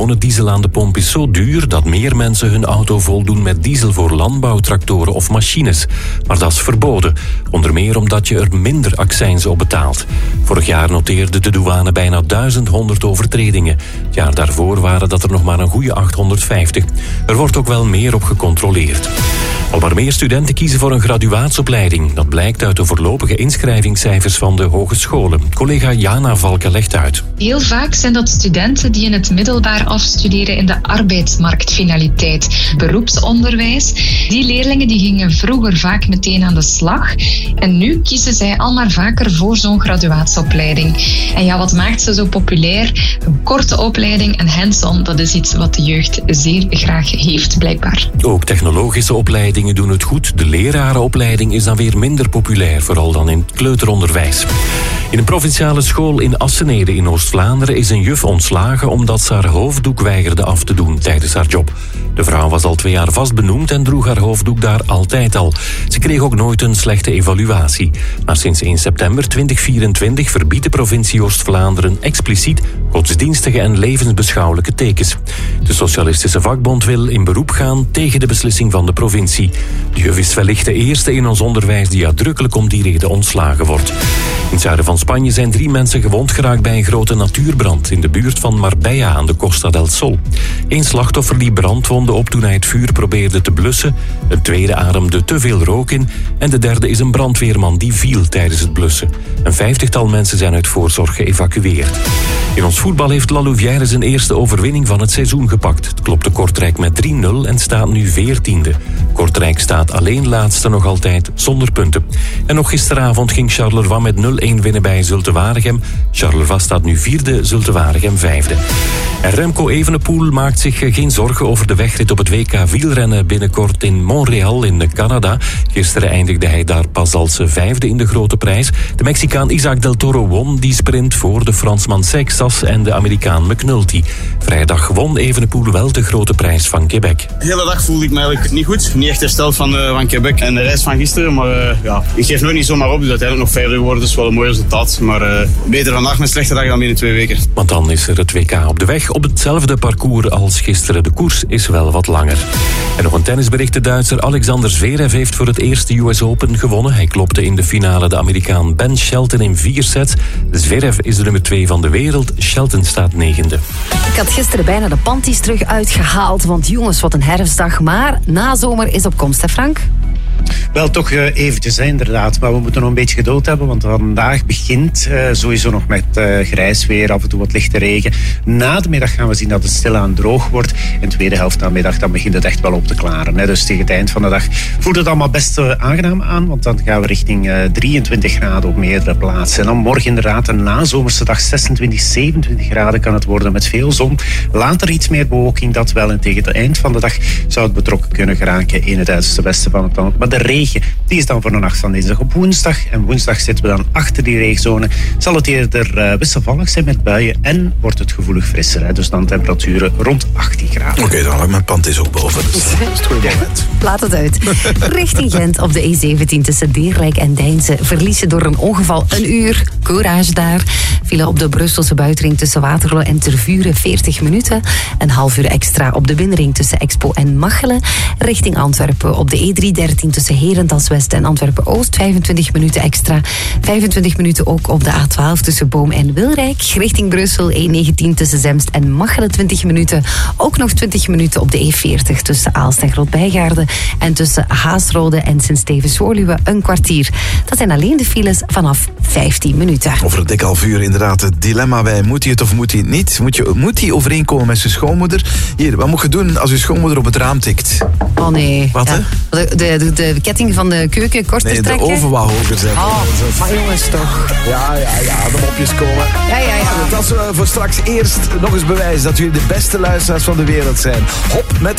gewone diesel aan de pomp is zo duur dat meer mensen hun auto voldoen met diesel voor landbouwtractoren of machines. Maar dat is verboden, onder meer omdat je er minder accijns op betaalt. Vorig jaar noteerde de douane bijna 1100 overtredingen. Het jaar daarvoor waren dat er nog maar een goede 850. Er wordt ook wel meer op gecontroleerd. Al maar meer studenten kiezen voor een graduaatsopleiding. Dat blijkt uit de voorlopige inschrijvingscijfers van de hogescholen. Collega Jana Valken legt uit. Heel vaak zijn dat studenten die in het middelbaar afstuderen in de arbeidsmarktfinaliteit, beroepsonderwijs. Die leerlingen die gingen vroeger vaak meteen aan de slag. En nu kiezen zij al maar vaker voor zo'n graduaatsopleiding. En ja, wat maakt ze zo populair? Een korte opleiding en hands-on, dat is iets wat de jeugd zeer graag heeft, blijkbaar. Ook technologische opleidingen doen het goed. De lerarenopleiding is dan weer minder populair, vooral dan in het kleuteronderwijs. In een provinciale school in Assenede in Oost-Vlaanderen is een juf ontslagen omdat ze haar hoofddoek weigerde af te doen tijdens haar job. De vrouw was al 2 jaar vast benoemd en droeg haar hoofddoek daar altijd al. Ze kreeg ook nooit een slechte evaluatie. Maar sinds 1 september 2024 verbiedt de provincie Oost-Vlaanderen expliciet godsdienstige en levensbeschouwelijke tekens. De Socialistische Vakbond wil in beroep gaan tegen de beslissing van de provincie. De juf is wellicht de eerste in ons onderwijs die uitdrukkelijk om die reden ontslagen wordt. In het zuiden van Spanje zijn 3 mensen gewond geraakt bij een grote natuurbrand in de buurt van Marbella aan de Costa del Sol. 1 slachtoffer liep brandwonden op toen hij het vuur probeerde te blussen. Een tweede ademde te veel rook in en de derde is een brandweerman die viel tijdens het blussen. Een 50-tal mensen zijn uit voorzorg geëvacueerd. In ons voetbal heeft La Louvière zijn eerste overwinning van het seizoen gepakt. Het klopte Kortrijk met 3-0 en staat nu 14e. Kortrijk staat alleen laatste nog altijd zonder punten. En nog gisteravond ging Charleroi met 0-1 winnen bij Zulte Waregem. Charleroi staat nu 4e, Zulte Waregem 5e. En Remco Evenepoel maakt zich geen zorgen over de wegrit op het WK wielrennen binnenkort in Montreal in Canada. Gisteren eindigde hij daar pas als 5e in de grote prijs. De Mexicaan Isaac del Toro won die sprint voor de Fransman Seixas en de Amerikaan McNulty. Vrijdag won Evenepoel wel de grote prijs van Quebec. De hele dag voelde ik me eigenlijk niet goed. Niet echt hersteld van Quebec en de reis van gisteren. Maar ik geef nooit niet zomaar op. Dus uiteindelijk nog 5e geworden. Dat is wel een mooi resultaat. Maar beter vandaag met slechte dag dan binnen 2 weken. Want dan is er het WK op de weg. Op hetzelfde parcours als gisteren. De koers is wel wat langer. En nog een tennisbericht. De Duitser Alexander Zverev heeft voor het eerste US Open gewonnen. Hij klopte in de finale de Amerikaan Ben Shelton in 4 sets. Zverev is de nummer 2 van de wereld. Shelton staat 9e. Ik had gisteren bijna de panties terug uitgehaald. Want jongens, wat een herfstdag. Maar nazomer is op komst, hè Frank? Wel, toch eventjes, inderdaad. Maar we moeten nog een beetje geduld hebben, want vandaag begint sowieso nog met grijs weer, af en toe wat lichte regen. Na de middag gaan we zien dat het stilaan droog wordt. In de tweede helft van de middag dan begint het echt wel op te klaren. Hè. Dus tegen het eind van de dag voelt het allemaal best aangenaam aan, want dan gaan we richting 23 graden op meerdere plaatsen. En dan morgen inderdaad een nazomerse dag, 26, 27 graden kan het worden met veel zon. Later iets meer bewolking, dat wel. En tegen het eind van de dag zou het betrokken kunnen geraken in het uiterste westen van het land. Maar de regen, die is dan voor de nacht van dinsdag op woensdag. En woensdag zitten we dan achter die regenzone. Zal het eerder wisselvallig zijn met buien en wordt het gevoelig frisser. Hè. Dus dan temperaturen rond 18 graden. Oké, dan mijn pand is ook boven. Dus dat is het goede moment. Laat het uit. Richting Gent op de E17 tussen Deerlijk en Deinze verliezen door een ongeval 1 uur. Courage daar. Vielen op de Brusselse buitenring tussen Waterloo en Tervuren 40 minuten. Een half uur extra op de binnenring tussen Expo en Machelen. Richting Antwerpen op de E313 tussen Herentals-West en Antwerpen-Oost. 25 minuten extra. 25 minuten ook op de A12 tussen Boom en Wilrijk. Richting Brussel E19 tussen Zemst en Machelen 20 minuten. Ook nog 20 minuten op de E40 tussen Aalst en Groot-Bijgaarden. En tussen Haasrode en Sint-Stevens-Woluwe een kwartier. Dat zijn alleen de files vanaf 15 minuten. Over een dik half uur inderdaad het dilemma bij moet hij het of moet hij het niet? Moet hij overeenkomen met zijn schoonmoeder? Hier, wat moet je doen als je schoonmoeder op het raam tikt? Oh nee. Wat ja. De ketting van de keuken korter trekken? Nee, de oven wat hoger zetten. Oh, maar jongens toch. Ja, de mopjes komen. Ja. Dat is voor straks eerst nog eens bewijs dat jullie de beste luisteraars van de wereld zijn. Hop met de